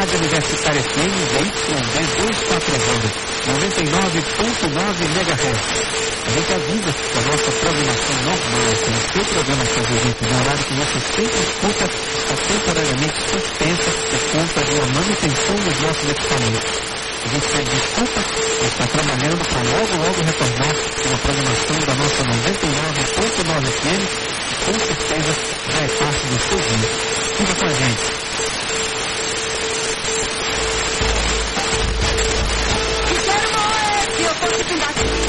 Rádio Universitária FM ZYD 240, 99.9 MHz. A gente avisa que a nossa programação normal, que é o seu programa favorito, no horário que você sempre escuta, está temporariamente suspensa por conta de uma manutenção dos nossos equipamentos. A gente pede desculpa, mas está trabalhando para logo retornar com a programação da nossa 99.9 FM, que com certeza já é parte do seu dia. Fica com a gente.